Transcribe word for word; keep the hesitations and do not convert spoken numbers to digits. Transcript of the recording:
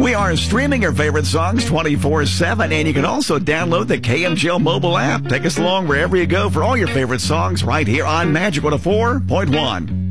We are streaming your favorite songs twenty-four seven, and you can also download the K M G L mobile app. Take us along wherever you go for all your favorite songs right here on Magic one oh four point one.